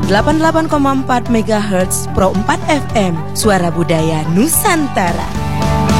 88,4 MHz Pro 4 FM, Suara Budaya Nusantara.